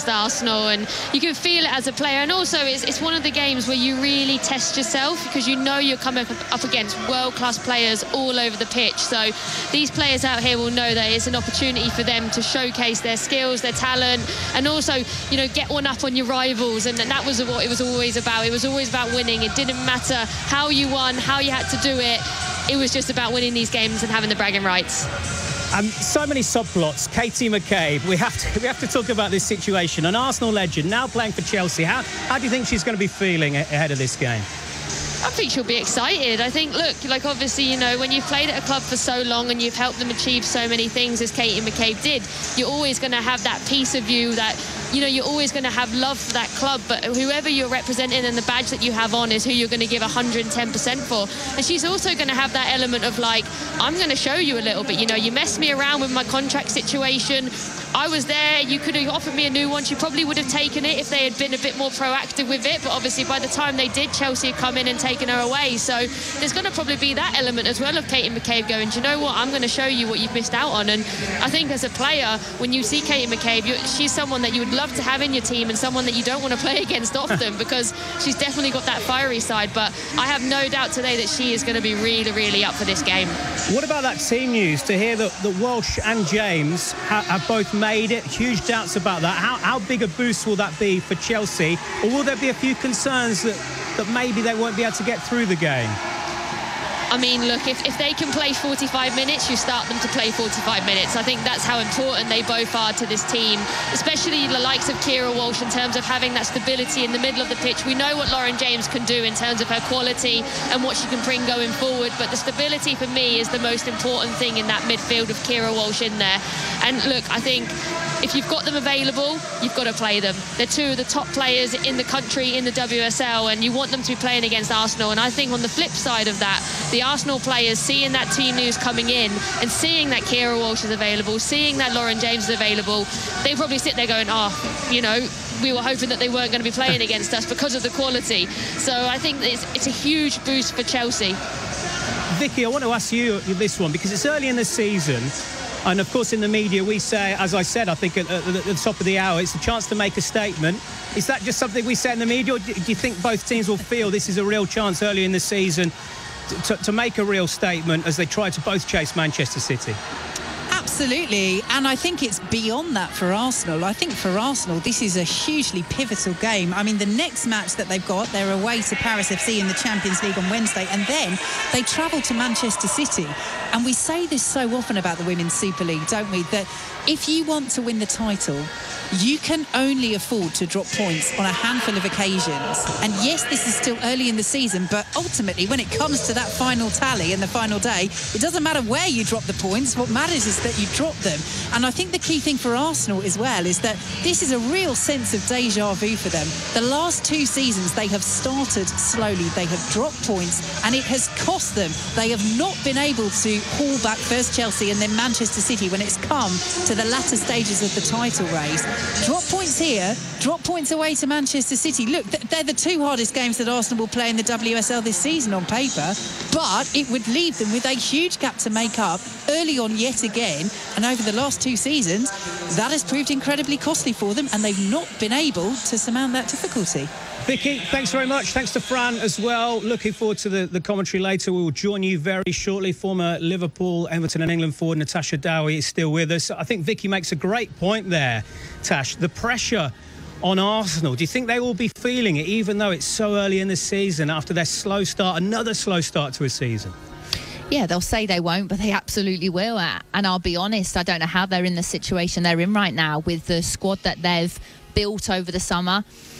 against Arsenal, and you can feel it as a player. And also it's one of the games where you really test yourself, because you know you're coming up against world-class players all over the pitch. So these players out here will know that it's an opportunity for them to showcase their skills, their talent, and also, you know, get one up on your rivals. And that was what it was always about. It was always about winning. It didn't matter how you won, how you had to do it. It was just about winning these games and having the bragging rights. So many subplots. Katie McCabe, we have to talk about this situation. An Arsenal legend now playing for Chelsea. How do you think she's going to be feeling ahead of this game? I think she'll be excited. I think, look, like obviously, you know, when you've played at a club for so long and you've helped them achieve so many things as Katie McCabe did, you're always going to have that piece of you that, you know, you're always going to have love for that club, but whoever you're representing and the badge that you have on is who you're going to give 110% for. And she's also going to have that element of like, I'm going to show you a little bit, you know, you messed me around with my contract situation. I was there, you could have offered me a new one. She probably would have taken it if they had been a bit more proactive with it, but obviously by the time they did, Chelsea had come in and taken her away. So there's going to probably be that element as well of Katie McCabe going, do you know what, I'm going to show you what you've missed out on. And I think as a player, when you see Katie McCabe, she's someone that you would love to have in your team and someone that you don't want to play against often, because she's definitely got that fiery side. But I have no doubt today that she is going to be really, really up for this game. What about that team news to hear that Walsh and James have both made it? Huge doubts about that. How big a boost will that be for Chelsea? Or will there be a few concerns that maybe they won't be able to get through the game? I mean, look, if they can play 45 minutes, you start them to play 45 minutes. I think that's how important they both are to this team, especially the likes of Keira Walsh in terms of having that stability in the middle of the pitch. We know what Lauren James can do in terms of her quality and what she can bring going forward, but the stability for me is the most important thing in that midfield of Keira Walsh in there. And look, I think if you've got them available, you've got to play them. They're two of the top players in the country in the WSL, and you want them to be playing against Arsenal. And I think on the flip side of that, the Arsenal players seeing that team news coming in and seeing that Keira Walsh is available, seeing that Lauren James is available, they probably sit there going, oh, you know, we were hoping that they weren't going to be playing against us because of the quality. So I think it's a huge boost for Chelsea. Vicky, I want to ask you this one, because it's early in the season. And, of course, in the media, we say, as I said, I think at the top of the hour, it's a chance to make a statement. Is that just something we say in the media, or do you think both teams will feel this is a real chance early in the season to make a real statement as they try to both chase Manchester City? Absolutely, and I think it's beyond that for Arsenal. I think for Arsenal, this is a hugely pivotal game. I mean, the next match that they've got, they're away to Paris FC in the Champions League on Wednesday, and then they travel to Manchester City. And we say this so often about the Women's Super League, don't we? That if you want to win the title, you can only afford to drop points on a handful of occasions. And yes, this is still early in the season, but ultimately, when it comes to that final tally and the final day, it doesn't matter where you drop the points. What matters is that you drop them. And I think the key thing for Arsenal as well is that this is a real sense of deja vu for them. The last 2 seasons, they have started slowly. They have dropped points, and it has cost them. They have not been able to haul back first Chelsea and then Manchester City when it's come to the latter stages of the title race. Drop points here, drop points away to Manchester City. Look, they're the 2 hardest games that Arsenal will play in the WSL this season on paper, but it would leave them with a huge gap to make up early on yet again. And over the last 2 seasons, that has proved incredibly costly for them, and they've not been able to surmount that difficulty. Vicky, thanks very much. Thanks to Fran as well. Looking forward to the commentary later. We will join you very shortly. Former Liverpool, Everton and England forward Natasha Dowie is still with us. I think Vicky makes a great point there, Tash. The pressure on Arsenal, do you think they will be feeling it, even though it's so early in the season after their slow start, another slow start to a season? Yeah, they'll say they won't, but they absolutely will. And I'll be honest, I don't know how they're in the situation they're in right now with the squad that they've built over the summer.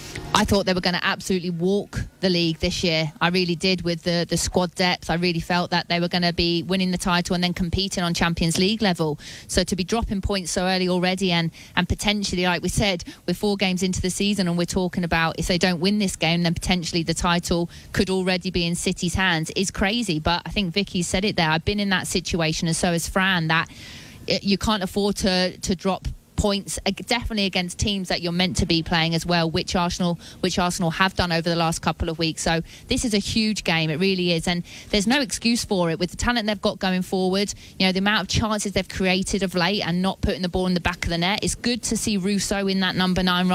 I thought they were going to absolutely walk the league this year. I really did, with the squad depth. I really felt that they were going to be winning the title and then competing on Champions League level. So to be dropping points so early already and potentially, like we said, we're 4 games into the season and we're talking about if they don't win this game, then potentially the title could already be in City's hands is crazy. But I think Vicky said it there. I've been in that situation, and so has Fran, that you can't afford to drop points, definitely against teams that you're meant to be playing as well, which Arsenal have done over the last couple of weeks. So this is a huge game, it really is, and there's no excuse for it with the talent they've got going forward. You know, the amount of chances they've created of late and not putting the ball in the back of the net. It's good to see Russo in that number 9